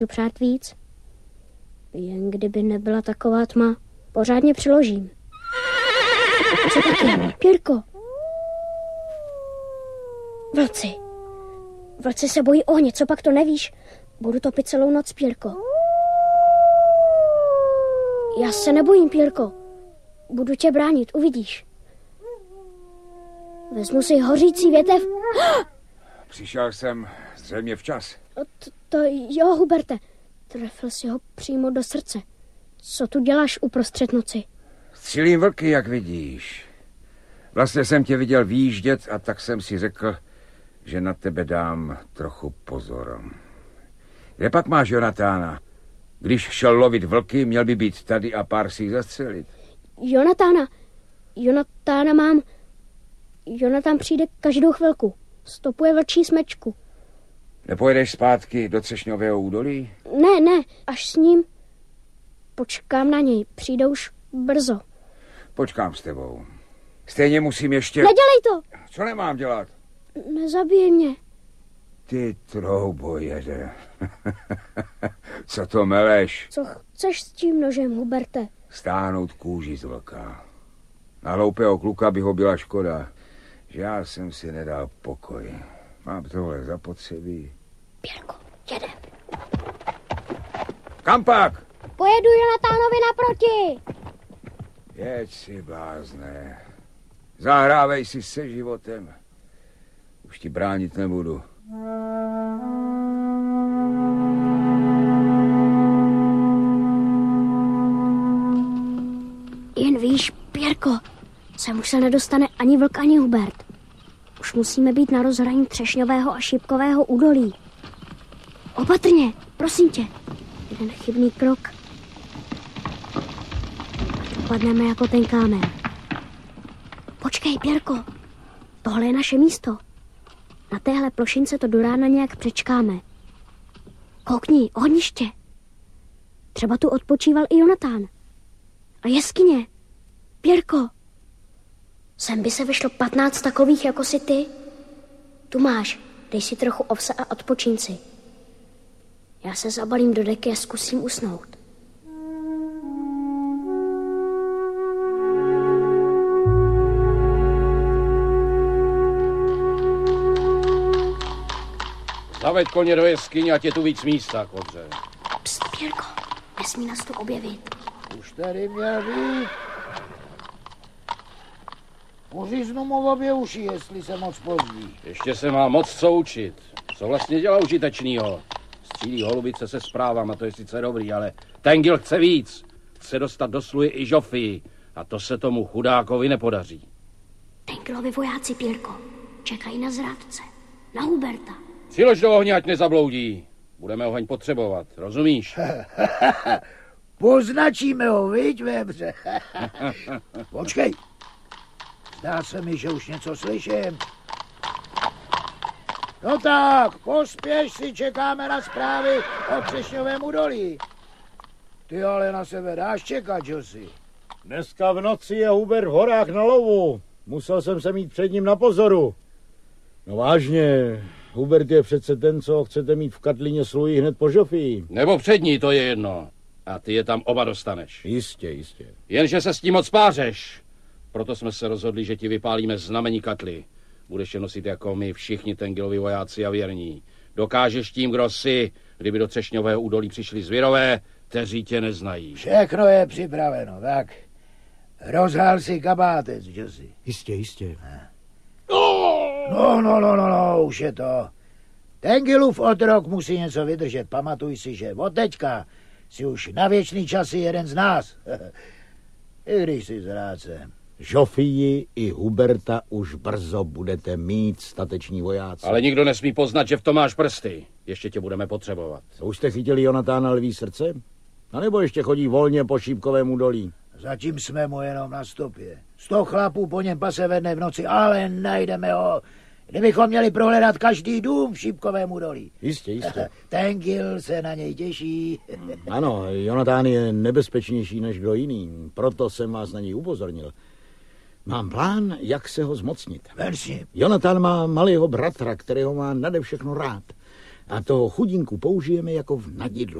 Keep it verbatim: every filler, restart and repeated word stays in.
přát víc. Jen kdyby nebyla taková tma, pořádně přiložím. Co taky? Pírko. Vlci. Vlci se bojí ohně, co pak to nevíš? Budu topit celou noc, Pírko. Já se nebojím, Pírko. Budu tě bránit, uvidíš. Vezmu si hořící větev. Přišel jsem zřejmě včas. To, to jo, Huberte. Trefil si ho přímo do srdce. Co tu děláš uprostřed noci? Střílím vlky, jak vidíš. Vlastně jsem tě viděl výjíždět a tak jsem si řekl, že na tebe dám trochu pozor. Kde pak máš Jonatána? Když šel lovit vlky, měl by být tady a pár si jich zastřelit. Jonatána. Jonatána mám. Jonatán přijde každou chvilku. Stopuje vlčí smečku. Nepojedeš zpátky do Třešňového údolí? Ne, ne, až s ním. Počkám na něj, přijde už brzo. Počkám s tebou. Stejně musím ještě... Nedělej to! Co nemám dělat? Nezabij mě. Ty troubojede. Co to meleš? Co chceš s tím nožem, Huberte? Stáhnout kůži z vlka. Na hloupého kluka by ho byla škoda, že já jsem si nedal pokoj. Mám tohle zapotřebí. Pírko, jedem. Kam pak? Pojedu Jonatánovi naproti. Jeď si, blázne. Zahrávej si se životem. Už ti bránit nebudu. Jen víš, Pírko, sem už se nedostane ani vlk, ani Hubert. Už musíme být na rozhraní Třešňového a Šípkového údolí. Opatrně, prosím tě. Jeden chybný krok. Dopadneme jako ten kámen. Počkej, Pírko, tohle je naše místo. Na téhle plošince to do rána nějak přečkáme. Koukni, ohniště. Třeba tu odpočíval i Jonatán. A jeskyně. Pírko, sem by se vyšlo patnáct takových jako si ty. Tu máš, dej si trochu ovsa a odpočíň si. Já se zabalím do deky a zkusím usnout. Zaveď koně do jeskyně, ať je tu víc místa, Kodře. Pst, Pírko, nesmí nás tu objevit. Už tady měl být. Uříznu mu v obě uši, jestli se moc pozdí. Ještě se má moc co učit. Co vlastně dělá užitečnýho? Střílí holubice se zprávama, to je sice dobrý, ale Tengil chce víc. Chce dostat do sluhy i Žofii. A to se tomu chudákovi nepodaří. Tengilovi vojáci, Pírko, čekají na zrádce. Na Huberta. Přilož do ohně, ať nezabloudí. Budeme oheň potřebovat, rozumíš? Poznačíme ho, viď, vebře? Počkej. Zdá se mi, že už něco slyším. No tak, pospěš si, čekáme na zprávy o Třešňovém údolí. Ty ale na sebe dáš čekat, Josi. Dneska v noci je Hubert v horách na lovu. Musel jsem se mít před ním na pozoru. No vážně, Hubert je přece ten, co chcete mít v Katlině sluhy hned po Žofii. Nebo před ní, to je jedno. A ty je tam oba dostaneš. Jistě, jistě. Jenže se s tím moc pářeš. Proto jsme se rozhodli, že ti vypálíme znamení Katly. Budeš je nosit jako my, všichni Tengilovi vojáci a věrní. Dokážeš tím, kdo jsi, kdyby do Třešňového údolí přišli zvěrové, kteří tě neznají. Všechno je připraveno, tak. Rozhál si kabátec, Josi. Jistě, jistě. No, no, no, no, no, už je to. Tengilův otrok musí něco vydržet. Pamatuj si, že od teďka si už na věčný časy jeden z nás. I když jsi zrádcem. Žofii i Huberta už brzo budete mít, stateční vojáci. Ale nikdo nesmí poznat, že v tom máš prsty. Ještě tě budeme potřebovat. Už jste chytili Jonatána lví srdce? A nebo ještě chodí volně po Šípkovém údolí? Zatím jsme mu jenom na stopě. Sto chlapů po něm pase ve dne v noci, ale najdeme ho. Kdybychom měli prohledat každý dům v Šípkovém údolí. Jistě, jistě. Tengil se na něj těší. Ano, Jonatán je nebezpečnější než kdo jiný. Proto jsem vás na něj upozornil. Mám plán, jak se ho zmocnit. Versi. Jonatán má malého bratra, kterého má nade všechno rád. A toho chudinku použijeme jako v nadidlo.